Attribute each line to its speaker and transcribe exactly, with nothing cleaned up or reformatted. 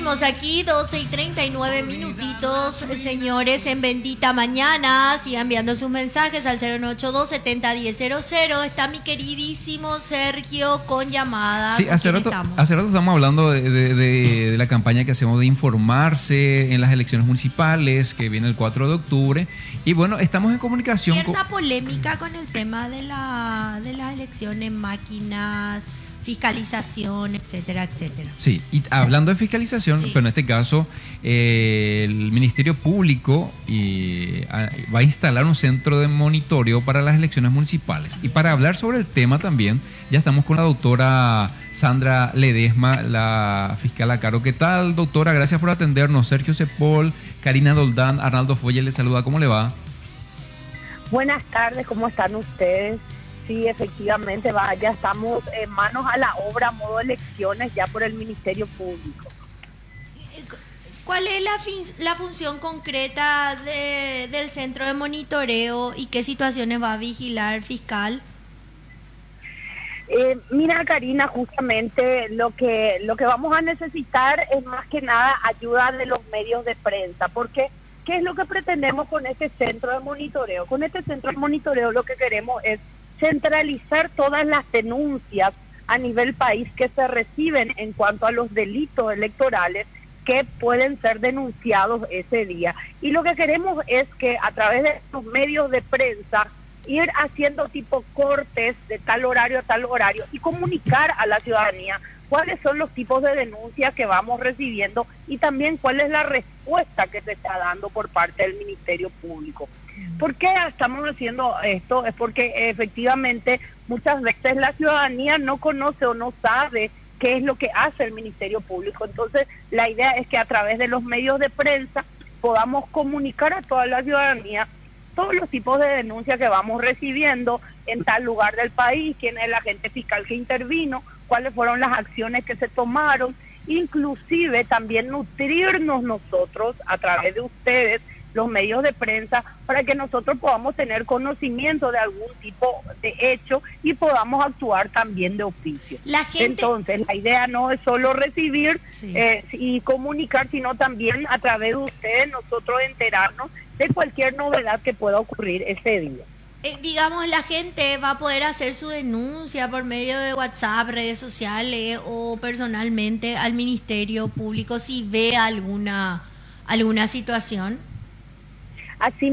Speaker 1: Seguimos aquí, doce y treinta y nueve minutitos, señores, en Bendita Mañana. Sigan enviando sus mensajes al cero nueve ocho dos, setenta, diez cero cero. Está mi queridísimo Sergio con llamada.
Speaker 2: Sí,
Speaker 1: ¿Con
Speaker 2: hace
Speaker 1: quién
Speaker 2: rato,
Speaker 1: estamos?
Speaker 2: hace rato estamos hablando de, de- de- de la campaña que hacemos de informarse en las elecciones municipales, que viene el cuatro de octubre. Y bueno, estamos en comunicación con...
Speaker 1: Cierta polémica con el tema de, la, de las elecciones, máquinas, fiscalización, etcétera, etcétera.
Speaker 2: Sí, y hablando de fiscalización,
Speaker 1: Sí.
Speaker 2: pero en este caso eh, el Ministerio Público y, a- va a instalar un centro de monitoreo para las elecciones municipales. Y para hablar sobre el tema también, ya estamos con la doctora Sandra Ledesma, la fiscal a cargo. ¿Qué tal, doctora? Gracias por atendernos. Sergio Cepol, Karina Doldán, Arnaldo Folle les saluda. ¿Cómo le va?
Speaker 3: Buenas tardes, ¿cómo están ustedes? Sí, efectivamente, va, ya estamos en manos a la obra, modo elecciones, ya por el Ministerio Público.
Speaker 1: ¿Cuál es la, fin- la función concreta de- del centro de monitoreo y qué situaciones va a vigilar fiscal?
Speaker 3: Eh, mira, Karina, justamente lo que lo que vamos a necesitar es más que nada ayuda de los medios de prensa, porque ¿qué es lo que pretendemos con este centro de monitoreo? Con este centro de monitoreo lo que queremos es centralizar todas las denuncias a nivel país que se reciben en cuanto a los delitos electorales que pueden ser denunciados ese día. Y lo que queremos es que a través de los medios de prensa ir haciendo tipo cortes de tal horario a tal horario y comunicar a la ciudadanía cuáles son los tipos de denuncias que vamos recibiendo y también cuál es la respuesta que se está dando por parte del Ministerio Público. ¿Por qué estamos haciendo esto? Es porque efectivamente muchas veces la ciudadanía no conoce o no sabe qué es lo que hace el Ministerio Público. Entonces, la idea es que a través de los medios de prensa podamos comunicar a toda la ciudadanía todos los tipos de denuncias que vamos recibiendo en tal lugar del país, quién es el agente fiscal que intervino, cuáles fueron las acciones que se tomaron, inclusive también nutrirnos nosotros a través de ustedes, los medios de prensa, para que nosotros podamos tener conocimiento de algún tipo de hecho y podamos actuar también de oficio.
Speaker 1: La gente...
Speaker 3: Entonces, la idea no es solo recibir
Speaker 1: Sí.
Speaker 3: eh, y comunicar, sino también a través de ustedes nosotros enterarnos de cualquier novedad que pueda ocurrir ese día.
Speaker 1: Eh, digamos, la gente va a poder hacer su denuncia por medio de WhatsApp, redes sociales o personalmente al Ministerio Público si ve alguna, alguna situación.
Speaker 3: Así